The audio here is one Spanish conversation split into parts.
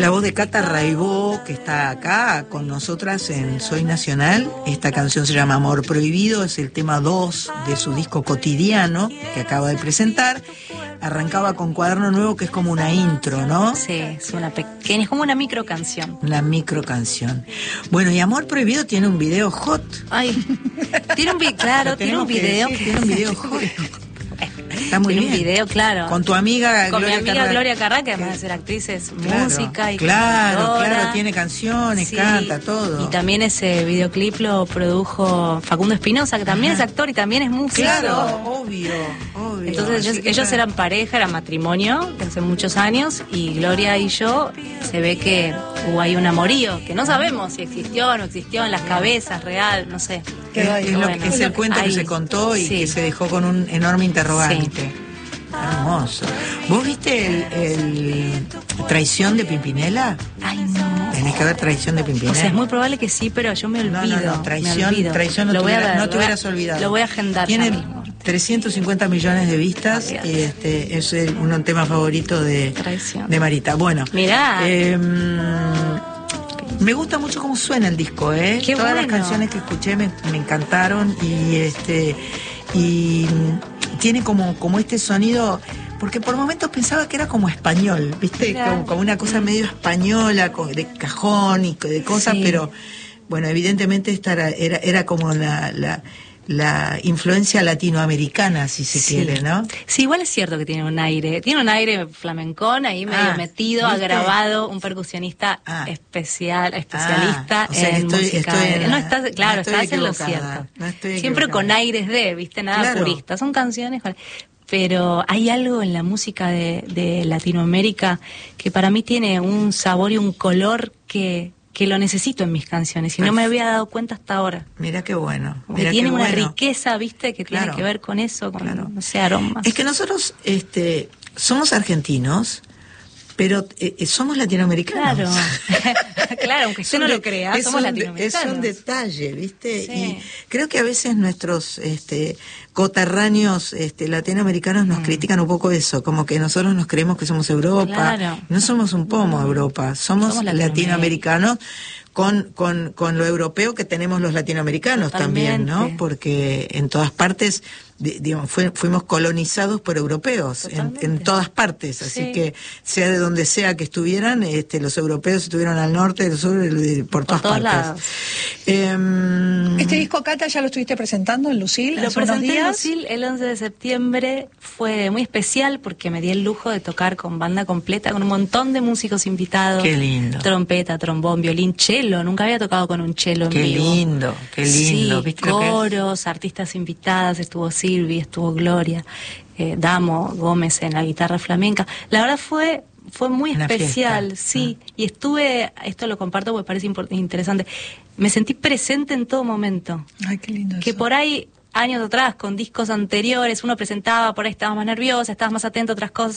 la voz de Cata Raibó, que está acá con nosotras en Soy Nacional. Esta canción se llama Amor Prohibido, es el tema 2 de su disco Cotidiano, que acaba de presentar. Arrancaba con Cuaderno Nuevo, que es como una intro, ¿no? Sí, es una pequeña, es como una micro canción. Una micro canción. Bueno, y Amor Prohibido tiene un video hot. Ay, tiene un video, tiene un video hot. Está muy tiene bien. Un video, claro. Con tu amiga Con Gloria mi amiga Carrá. Gloria Carrá, que además de ser actriz es Claro, música y claro, cantora. tiene canciones, Sí, canta, todo. Y también ese videoclip lo produjo Facundo Espinosa, que también es actor y también es músico. Claro, obvio. Entonces ellos eran pareja, eran matrimonio de hace muchos años, y Gloria y yo se ve que hubo ahí un amorío, que no sabemos si existió o no existió en las cabezas, real, no sé. Es el cuento que se contó y que se dejó con un enorme interrogante. Sí. Hermoso. ¿Vos viste el Traición de Pimpinela? Ay, no. Tenés que ver Traición de Pimpinela. O sea, es muy probable que sí, pero yo me olvido. No, Traición no, Lo voy a ver, no te hubieras olvidado. Lo voy a agendar. Tiene 350 millones de vistas y es un tema favorito de Marita. Bueno, mirá. Me gusta mucho cómo suena el disco, Qué Todas bueno. las canciones que escuché me encantaron y tiene como este sonido, porque por momentos pensaba que era como español, ¿viste? Como una cosa medio española, de cajón y de cosas, pero bueno, evidentemente esta era como la influencia latinoamericana, si se quiere, ¿no? Sí, igual es cierto que tiene un aire flamencón ahí medio metido, ha grabado un percusionista especialista o sea, en música. No estás, claro, estás en lo equivocada, cierto. Siempre con aires de, ¿viste? Nada purista, son canciones pero hay algo en la música de Latinoamérica que para mí tiene un sabor y un color que lo necesito en mis canciones y no me había dado cuenta hasta ahora. Mira qué bueno. Porque tiene una riqueza, ¿viste? Que tiene que ver con eso, con, no sé, aromas. Es que nosotros somos argentinos, pero somos latinoamericanos. Claro, aunque usted no lo crea, somos latinoamericanos. Es un detalle, ¿viste? Sí. Y creo que a veces nuestros coterráneos latinoamericanos nos critican un poco eso, como que nosotros nos creemos que somos Europa. Claro. No somos un pomo Europa, somos latinoamericanos con lo europeo que tenemos los latinoamericanos. Totalmente. También, ¿no? Porque en todas partes fuimos colonizados por europeos en todas partes, así que sea de donde sea que estuvieran, los europeos estuvieron al norte, al sur, por todas partes. Lados. Este disco, Cata, ya lo estuviste presentando en Lucil. Lo presenté en Lucil el 11 de septiembre, fue muy especial porque me di el lujo de tocar con banda completa, con un montón de músicos invitados. Qué lindo. Trompeta, trombón, violín, cello, nunca había tocado con un cello en vivo. Qué lindo. Sí, ¿viste coros, artistas invitadas, estuvo Silvi, estuvo Gloria, Damo Gómez en la guitarra flamenca. La verdad fue muy especial, fiesta. Sí, y esto lo comparto porque parece interesante, me sentí presente en todo momento. Ay, qué lindo que eso. Por ahí, años atrás, con discos anteriores, uno presentaba, por ahí estabas más nerviosa, estabas más atento a otras cosas.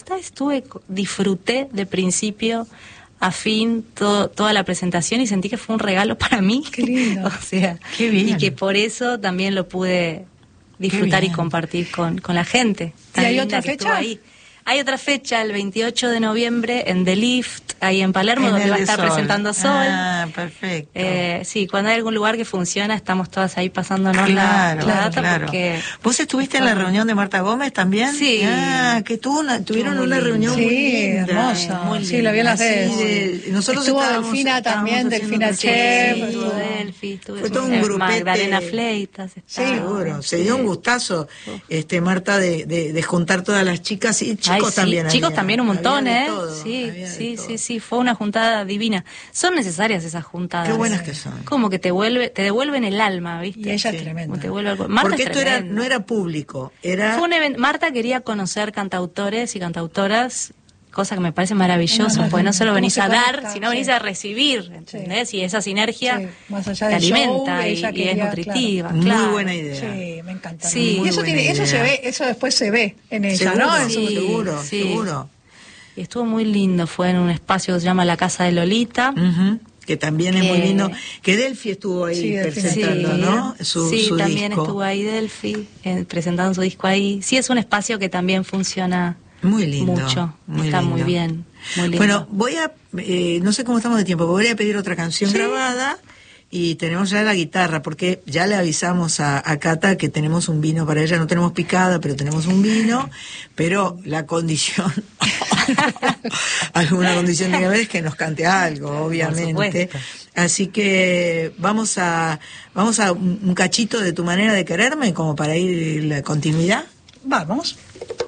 Disfruté de principio a fin toda la presentación y sentí que fue un regalo para mí. Qué lindo. O sea, qué bien. Y que por eso también lo pude disfrutar y compartir con la gente. ¿Y hay otra fecha? Hay otra fecha, el 28 de noviembre, en The Lift, ahí en Palermo, donde va a estar presentando Sol. Ah, perfecto. Sí, cuando hay algún lugar que funciona, estamos todas ahí pasándonos la data. Porque ¿Vos estuviste en la reunión de Marta Gómez también? Sí. Que tuvieron una reunión muy linda. Hermosa. Sí, la vi en las redes. Nosotros estuvo Delfina también, Delfina Chef. Estuvo Delfi, fue todo un grupete. Magdalena Fleitas. Seguro, se dio un gustazo, Marta, de juntar todas las chicas y chicos también. Chicos también un montón, todo, Sí, fue una juntada divina. Son necesarias esas juntadas. Qué buenas que son. Como que te devuelven el alma, ¿viste? Y ella es tremenda. Porque esto no era público, era... Fue un evento. Marta quería conocer cantautores y cantautoras, cosa que me parece maravilloso, porque no solo venís a dar, sino venís a recibir, ¿entendés? Y esa sinergia más allá te del alimenta show, y es nutritiva. Claro. Muy buena idea. Sí, me encanta. Sí. Y eso se ve, eso después se ve en ella, seguro, ¿no? Seguro. Y estuvo muy lindo, fue en un espacio que se llama La Casa de Lolita. Que también es muy lindo, que Delphi estuvo ahí presentando, ¿no? Su también disco. Estuvo ahí Delphi, presentando su disco ahí. Sí, es un espacio que también funciona muy lindo, mucho, está lindo. muy bien. Muy lindo. Bueno, voy a, no sé cómo estamos de tiempo, voy a pedir otra canción grabada. Y tenemos ya la guitarra, porque ya le avisamos a Cata que tenemos un vino para ella. No tenemos picada, pero tenemos un vino. Pero la condición, alguna condición tiene que haber, es que nos cante algo, obviamente. Así que vamos a un cachito de Tu manera de quererme, como para ir la continuidad. Vamos.